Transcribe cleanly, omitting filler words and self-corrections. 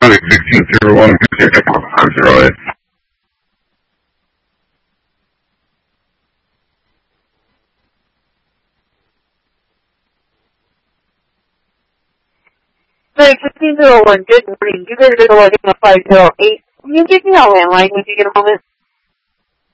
Traffic 1601, 508. Traffic 1601, good morning. You guys are loading a 508. Can you give me a landline when you get a moment?